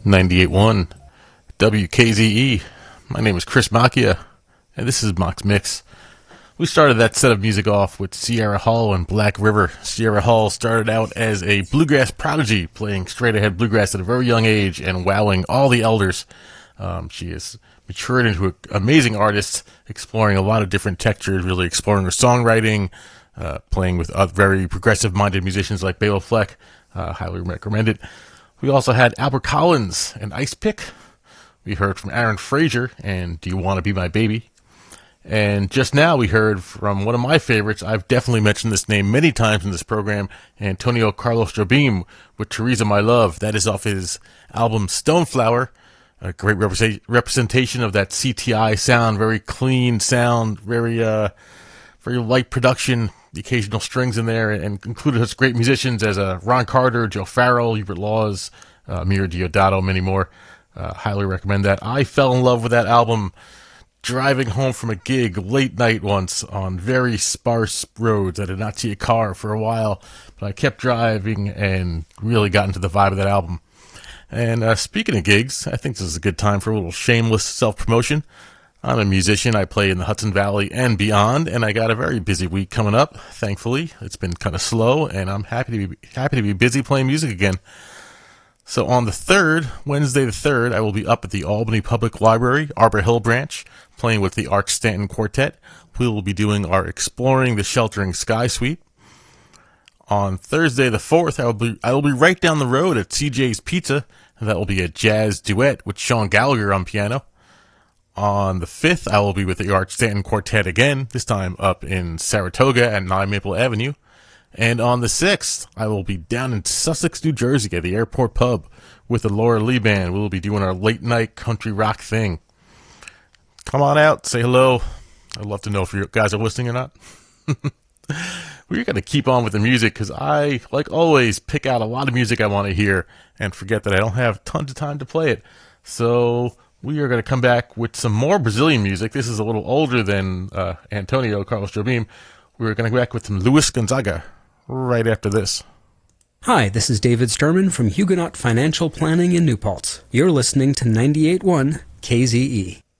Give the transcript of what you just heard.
98.1 WKZE. My name is Chris Macchia, and this is Mock's Mix. We started that set of music off with Sierra Hull and Black River. Sierra Hull started out as a bluegrass prodigy, playing straight-ahead bluegrass at a very young age and wowing all the elders. She has matured into an amazing artist, exploring a lot of different textures, really exploring her songwriting, playing with very progressive-minded musicians like Bela Fleck. Highly recommend it. We also had Albert Collins and Ice Pick. We heard from Aaron Frazier and Do You Want to Be My Baby? And just now we heard from one of my favorites. I've definitely mentioned this name many times in this program, Antonio Carlos Jobim with Teresa My Love. That is off his album Stoneflower, a great representation of that CTI sound, very clean sound, very light production, the occasional strings in there, and included such great musicians as Ron Carter, Joe Farrell, Hubert Laws, Mira Diodato, many more. Highly recommend that. I fell in love with that album driving home from a gig late night once on very sparse roads. I did not see a car for a while, but I kept driving and really got into the vibe of that album. And speaking of gigs, I think this is a good time for a little shameless self-promotion. I'm a musician. I play in the Hudson Valley and beyond, and I got a very busy week coming up. Thankfully, it's been kind of slow, and I'm happy to be busy playing music again. So on the 3rd, Wednesday the 3rd, I will be up at the Albany Public Library, Arbor Hill branch, playing with the Art Stanton Quartet. We will be doing our Exploring the Sheltering Sky suite. On Thursday the 4th, I will be right down the road at CJ's Pizza, and that will be a jazz duet with Sean Gallagher on piano. On the 5th, I will be with the Art Stanton Quartet again, this time up in Saratoga at 9 Maple Avenue. And on the 6th, I will be down in Sussex, New Jersey at the Airport Pub with the Laura Lee Band. We will be doing our late night country rock thing. Come on out, say hello. I'd love to know if you guys are listening or not. We're going to keep on with the music because I, like always, pick out a lot of music I want to hear and forget that I don't have tons of time to play it. So we are going to come back with some more Brazilian music. This is a little older than Antonio Carlos Jobim. We're going to go back with some Luis Gonzaga right after this. Hi, this is David Sturman from Huguenot Financial Planning in New Paltz. You're listening to 98.1 KZE.